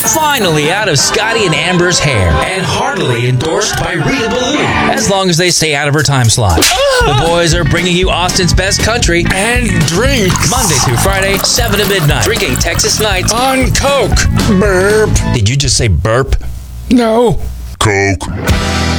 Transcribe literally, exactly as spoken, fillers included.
Finally out of Scotty and Amber's hair, and heartily endorsed by Rita Ballou, as long as they stay out of her time slot. The boys are bringing you Austin's best country and drinks Monday through Friday, seven to midnight. Drinking Texas Nights on Coke. Burp. Did you just say burp? No. Coke.